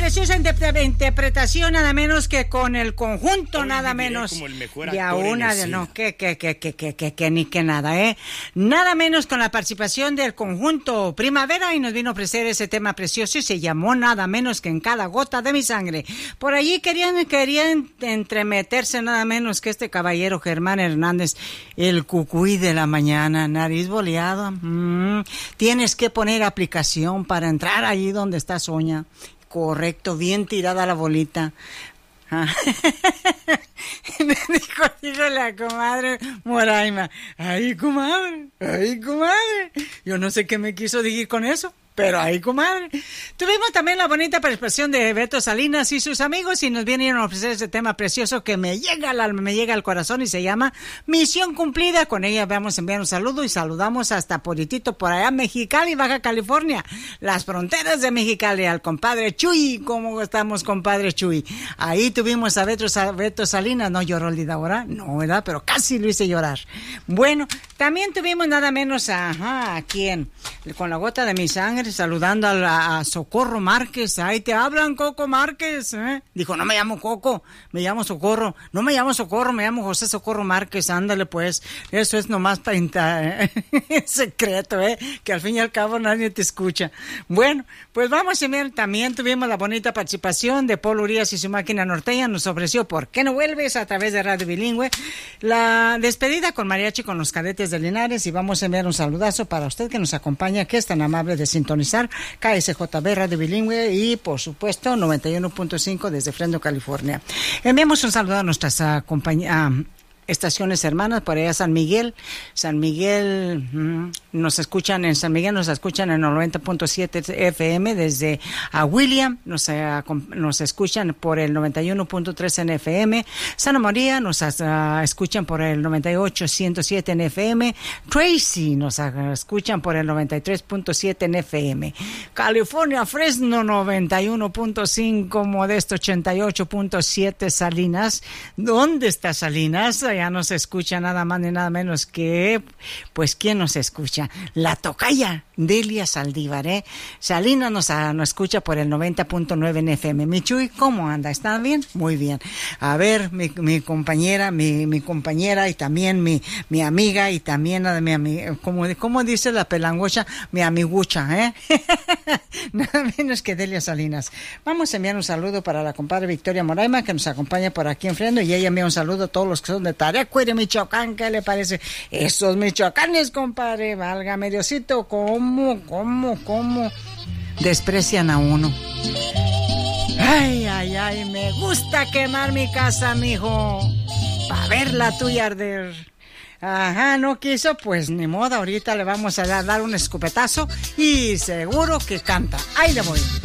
preciosa interpretación, nada menos que con el conjunto, nada menos. Como el mejor y a actor una en de escena. no, que ni que nada, nada menos con la participación del conjunto Primavera, y nos vino a ofrecer ese tema precioso y se llamó nada menos que En cada gota de mi sangre. Por allí querían entremeterse nada menos que este caballero Germán Hernández, el cucuy de la mañana, nariz boleada. Tienes que poner aplicación para entrar ahí donde está Soña. Correcto, bien tirada la bolita. Me dijo la comadre Moraima, ay comadre, yo no sé qué me quiso decir con eso, pero ahí, comadre. Tuvimos también la bonita participación de Beto Salinas y sus amigos, y nos vienen a ofrecer ese tema precioso que me llega al alma, me llega al corazón, y se llama Misión Cumplida. Con ella vamos a enviar un saludo y saludamos hasta Puritito, por allá, Mexicali, Baja California, las fronteras de Mexicali, al compadre Chuy. ¿Cómo estamos, compadre Chuy? Ahí tuvimos a Beto Salinas. No lloró el día ahora, no, ¿verdad? Pero casi lo hice llorar. Bueno, también tuvimos nada menos ¿a quién? Con la gota de mi sangre, saludando a Socorro Márquez. Ahí te hablan, Coco Márquez, Dijo, no me llamo Coco, me llamo Socorro. No me llamo Socorro, me llamo José Socorro Márquez. Ándale pues, eso es nomás para secreto, que al fin y al cabo nadie te escucha. Bueno, pues vamos a ver, también tuvimos la bonita participación de Paul Urias y su máquina norteña. Nos ofreció ¿Por qué no vuelves? A través de Radio Bilingüe, la despedida con mariachi con los Cadetes de Linares, y vamos a enviar un saludazo para usted que nos acompaña, que es tan amable de sintonizar KSJB Radio Bilingüe y por supuesto 91.5 desde Fresno, California. Enviamos un saludo a nuestras estaciones hermanas, por allá San Miguel, nos escuchan en San Miguel, nos escuchan en el 90.7 FM, desde a William, nos escuchan por el 91.3 en FM, Santa María nos escuchan por el 98.107 en FM, Tracy nos escuchan por el 93.7 en FM, California, Fresno 91.5, Modesto 88.7, Salinas. ¿Dónde está Salinas? Ya nos escucha nada más ni nada menos que, pues, ¿quién nos escucha? La tocaya Delia Saldívar, Salinas nos escucha por el 90.9 en FM. Mi Chuy, ¿cómo anda? ¿Está bien? Muy bien. A ver, mi compañera, mi compañera, y también mi amiga, y también mi amiga, ¿cómo dice la pelangocha? Mi amigucha, Nada menos que Delia Salinas. Vamos a enviar un saludo para la compadre Victoria Moraima, que nos acompaña por aquí en Fresno, y ella envía un saludo a todos los que son de Tarecuire, Michoacán. ¿Qué le parece? Esos michoacanes, compadre, válgame Diosito, ¿cómo desprecian a uno? Ay, me gusta quemar mi casa, mijo, pa' ver la tuya arder. Ajá, no quiso, pues ni modo, ahorita le vamos a dar un escupetazo y seguro que canta. Ahí le voy.